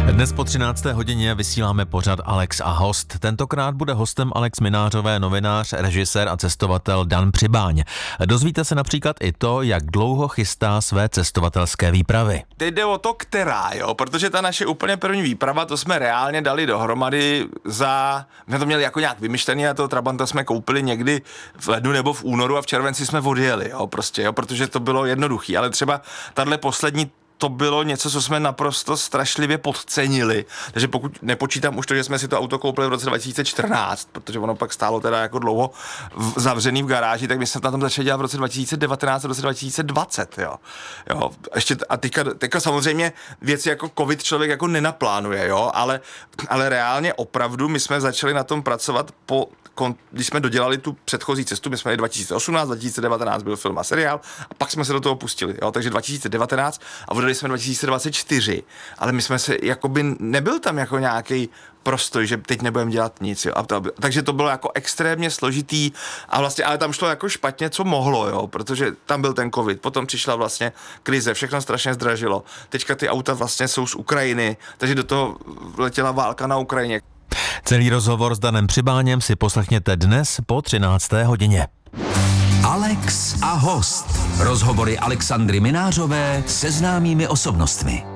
Dnes po 13. hodině vysíláme pořad Alex a host. Tentokrát bude hostem Alex Minářové, novinář, režisér a cestovatel Dan Přibáň. Dozvíte se například i to, jak dlouho chystá své cestovatelské výpravy. Teď jde o to, která, protože ta naše úplně první výprava, to jsme reálně dali dohromady my to měli jako nějak vymyšlený a toho Trabanta jsme koupili někdy v lednu nebo v únoru a v červenci jsme odjeli, protože to bylo jednoduchý, ale třeba tahle poslední to bylo něco, co jsme naprosto strašlivě podcenili. Takže pokud nepočítám už to, že jsme si to auto koupili v roce 2014, protože ono pak stálo teda jako dlouho zavřený v garáži, tak my jsme na tom začali dělat v roce 2019 a v roce 2020, jo. Ještě a teďka samozřejmě věci jako covid člověk jako nenaplánuje, ale reálně opravdu my jsme začali na tom pracovat když jsme dodělali tu předchozí cestu, my jsme jeli 2018, 2019 byl film a seriál a pak jsme se do toho pustili, takže 2019 a odjeli jsme 2024, ale my jsme se, jakoby nebyl tam jako nějaký prostoj, že teď nebudeme dělat nic, takže to bylo jako extrémně složitý a vlastně, ale tam šlo jako špatně, co mohlo, protože tam byl ten covid, potom přišla vlastně krize, všechno strašně zdražilo, teďka ty auta vlastně jsou z Ukrajiny, takže do toho letěla válka na Ukrajině. Celý rozhovor s Danem Přibáněm si poslechněte dnes po 13. hodině. Alex a host. Rozhovory Alexandry Minářové se známými osobnostmi.